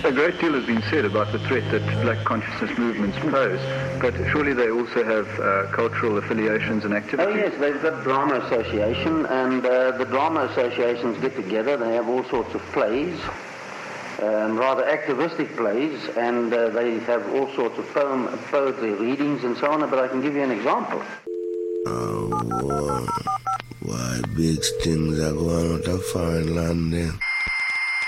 A great deal has been said about the threat that black consciousness movements pose, but surely they also have cultural affiliations and activities? Oh yes, they've got drama association, and the drama associations get together. They have all sorts of plays, rather activistic plays, and they have all sorts of poetry readings and so on, but I can give you an example. Oh, why big things are going out of foreign land there?